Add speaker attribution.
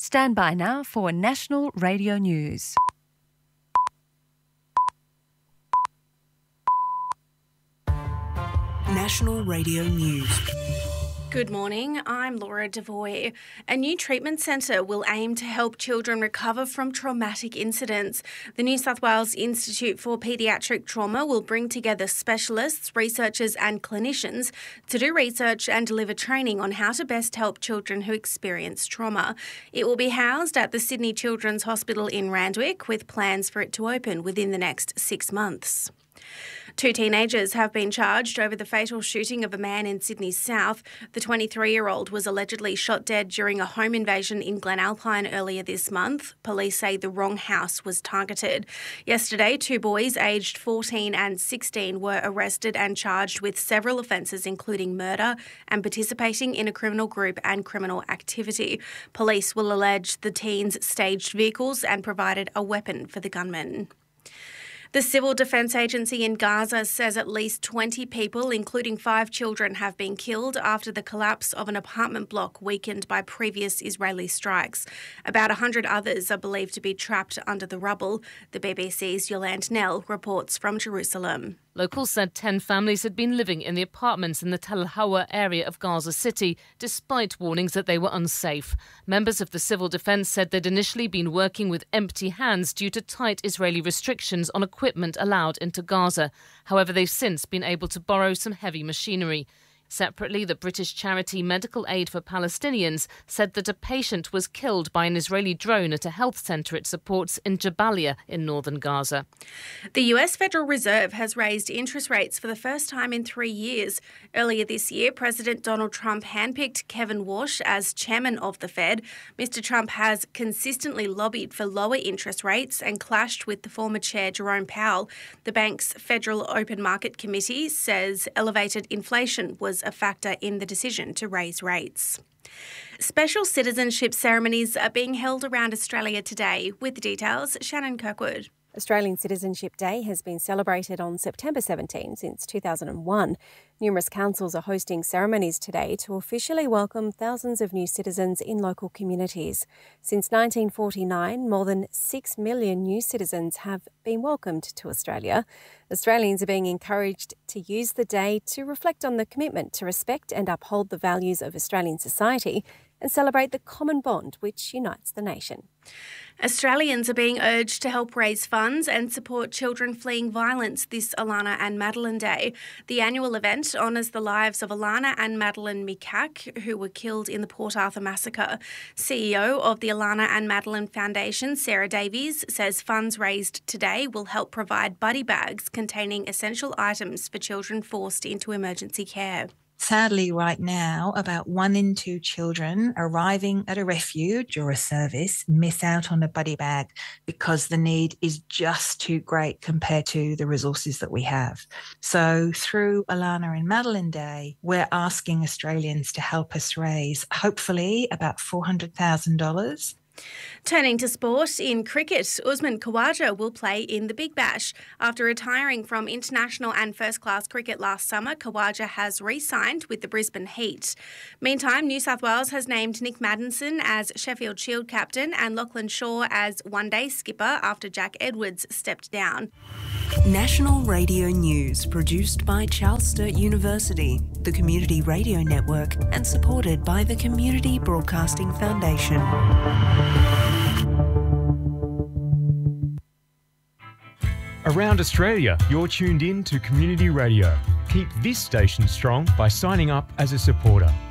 Speaker 1: Stand by now for National Radio News.
Speaker 2: National Radio News.
Speaker 3: Good morning, I'm Laura Devoy. A new treatment centre will aim to help children recover from traumatic incidents. The New South Wales Institute for Paediatric Trauma will bring together specialists, researchers and clinicians to do research and deliver training on how to best help children who experience trauma. It will be housed at the Sydney Children's Hospital in Randwick, with plans for it to open within the next 6 months. 2 teenagers have been charged over the fatal shooting of a man in Sydney's south. The 23-year-old was allegedly shot dead during a home invasion in Glenalpine earlier this month. Police say the wrong house was targeted. Yesterday, 2 boys aged 14 and 16 were arrested and charged with several offences, including murder and participating in a criminal group and criminal activity. Police will allege the teens staged vehicles and provided a weapon for the gunmen. The Civil Defence Agency in Gaza says at least 20 people, including 5 children, have been killed after the collapse of an apartment block weakened by previous Israeli strikes. About 100 others are believed to be trapped under the rubble. The BBC's Yolande Nell reports from Jerusalem.
Speaker 4: Locals said 10 families had been living in the apartments in the Tel Hawa area of Gaza City, despite warnings that they were unsafe. Members of the civil defence said they'd initially been working with empty hands due to tight Israeli restrictions on equipment allowed into Gaza. However, they've since been able to borrow some heavy machinery. Separately, the British charity Medical Aid for Palestinians said that a patient was killed by an Israeli drone at a health centre it supports in Jabalia in northern Gaza.
Speaker 3: The US Federal Reserve has raised interest rates for the first time in 3 years. Earlier this year, President Donald Trump handpicked Kevin Warsh as chairman of the Fed. Mr. Trump has consistently lobbied for lower interest rates and clashed with the former chair Jerome Powell. The bank's Federal Open Market Committee says elevated inflation was a factor in the decision to raise rates. Special citizenship ceremonies are being held around Australia today. With the details, Shannon Kirkwood.
Speaker 5: Australian Citizenship Day has been celebrated on September 17 since 2001. Numerous councils are hosting ceremonies today to officially welcome thousands of new citizens in local communities. Since 1949, more than 6 million new citizens have been welcomed to Australia. Australians are being encouraged to use the day to reflect on the commitment to respect and uphold the values of Australian society and celebrate the common bond which unites the nation.
Speaker 3: Australians are being urged to help raise funds and support children fleeing violence this Alana and Madeline Day. The annual event honours the lives of Alana and Madeline Mikak, who were killed in the Port Arthur massacre. CEO of the Alana and Madeline Foundation, Sarah Davies, says funds raised today will help provide buddy bags containing essential items for children forced into emergency care.
Speaker 6: Sadly, right now, about 1 in 2 children arriving at a refuge or a service miss out on a buddy bag because the need is just too great compared to the resources that we have. So through Alana and Madeline Day, we're asking Australians to help us raise, hopefully, about $400,000.
Speaker 3: Turning to sport, in cricket, Usman Khawaja will play in the Big Bash. After retiring from international and first-class cricket last summer, Khawaja has re-signed with the Brisbane Heat. Meantime, New South Wales has named Nick Maddinson as Sheffield Shield captain and Lachlan Shaw as one-day skipper after Jack Edwards stepped down.
Speaker 2: National Radio News, produced by Charles Sturt University, the Community Radio Network, and supported by the Community Broadcasting Foundation.
Speaker 7: Around Australia, you're tuned in to Community Radio. Keep this station strong by signing up as a supporter.